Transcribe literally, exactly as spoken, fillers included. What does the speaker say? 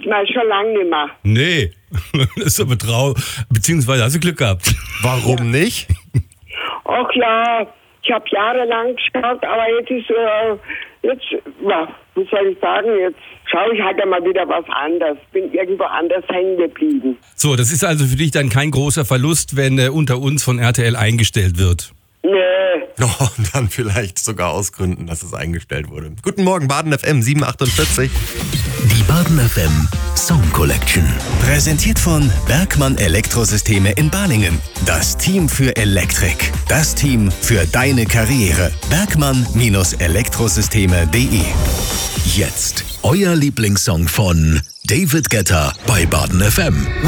Nein, schon lange nicht mehr. Nee, das ist aber trau. Beziehungsweise hast du Glück gehabt. Warum nicht? Ach ja, ich habe jahrelang geschaut, aber jetzt ist, äh, jetzt, ja, was soll ich sagen, jetzt schaue ich halt einmal wieder was anderes. Bin irgendwo anders hängen geblieben. So, das ist also für dich dann kein großer Verlust, wenn äh, unter uns von R T L eingestellt wird. Nee. Oh, dann vielleicht sogar aus Gründen, dass es eingestellt wurde. Guten Morgen, Baden F M sieben achtundvierzig. Die Baden F M Song Collection. Präsentiert von Bergmann Elektrosysteme in Balingen. Das Team für Elektrik. Das Team für deine Karriere. Bergmann-Elektrosysteme punkt de. Jetzt euer Lieblingssong von David Guetta bei Baden F M.